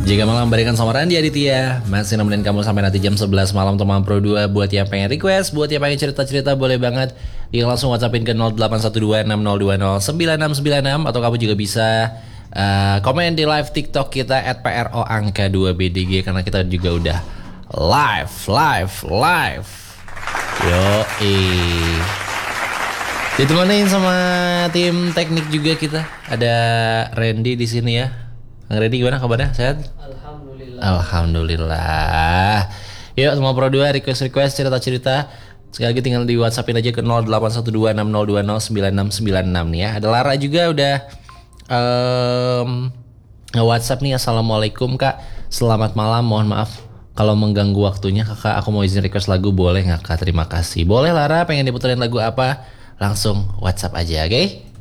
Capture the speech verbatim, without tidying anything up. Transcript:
Jika malam berikan sama Randi Aditya, masih nemenin kamu sampai nanti jam sebelas malam teman Pro dua. Buat yang pengen request, buat yang pengen cerita-cerita boleh banget. Tinggal langsung WhatsAppin ke nol delapan satu dua enam nol dua nol sembilan enam sembilan enam. Atau kamu juga bisa uh, komen di live TikTok kita at pro angka dua b d g. Karena kita juga udah live, live, live. Yoi. Ditemanin sama tim teknik juga kita. Ada Randy di sini ya. Kang Randy gimana kabarnya? Sehat? Alhamdulillah. Alhamdulillah. Yuk semua Pro dua request-request cerita-cerita. Sekali lagi tinggal di WhatsAppin aja ke nol delapan satu dua enam nol dua nol sembilan enam sembilan enam nih ya. Ada Lara juga udah um, nge-WhatsApp nih. Assalamualaikum Kak. Selamat malam. Mohon maaf kalau mengganggu waktunya Kakak. Aku mau izin request lagu, boleh nggak Kak? Terima kasih. Boleh Lara, pengen diputerin lagu apa? Langsung WhatsApp aja, oke? Okay?